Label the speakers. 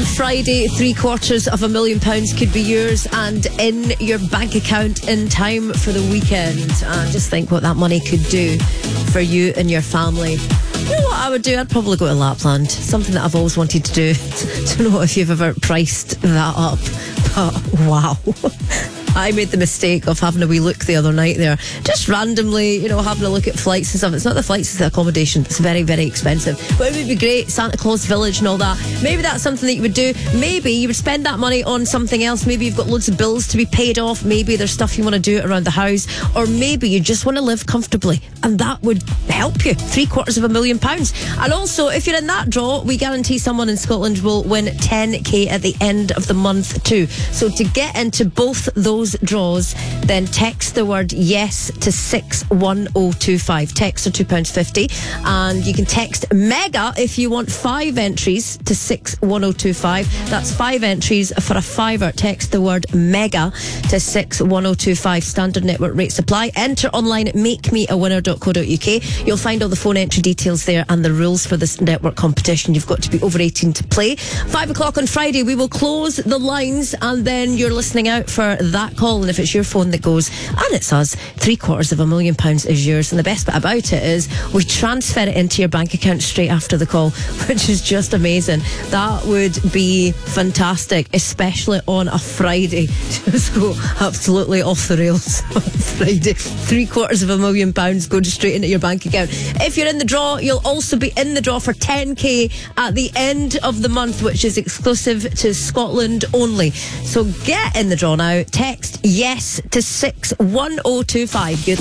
Speaker 1: on Friday, £750,000 could be yours and in your bank account in time for the weekend. And just think what that money could do for you and your family. You know what I would do? I'd probably go to Lapland. Something that I've always wanted to do. Don't know if you've ever priced that up, but wow. I made the mistake of having a wee look the other night there. Just randomly, having a look at flights and stuff. It's not the flights, it's the accommodation. It's very, very expensive. But it would be great, Santa Claus Village and all that. Maybe that's something that you would do. Maybe you would spend that money on something else. Maybe you've got loads of bills to be paid off. Maybe there's stuff you want to do around the house. Or maybe you just want to live comfortably. And that would help you. £750,000. And also, if you're in that draw, we guarantee someone in Scotland will win 10k at the end of the month too. So to get into both those draws, then text the word yes to 61025. Text are £2.50, and you can text mega if you want 5 entries to 61025. That's 5 entries for a £5. Text the word mega to 61025. Standard network rates apply. Enter online at makemeawinner.co.uk. You'll find all the phone entry details there and the rules for this network competition. You've got to be over 18 to play. 5 o'clock on Friday, we will close the lines, and then you're listening out for that call, and if it's your phone that goes, and it's us, £750,000 is yours. And the best bit about it is we transfer it into your bank account straight after the call, which is just amazing. That would be fantastic, especially on a Friday. Just go absolutely off the rails on Friday. £750,000 going straight into your bank account. If you're in the draw, you'll also be in the draw for 10k at the end of the month, which is exclusive to Scotland only. So get in the draw now. Text yes to 61025. Good